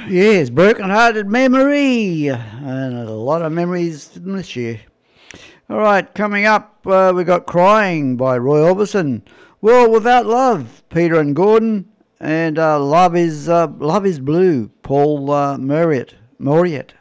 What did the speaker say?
Yes, Broken Hearted Memory. And a lot of memories from this year. All right, coming up, we got Crying by Roy Orbison. World Without Love, Peter and Gordon. And Love is Blue, Paul Moriarty.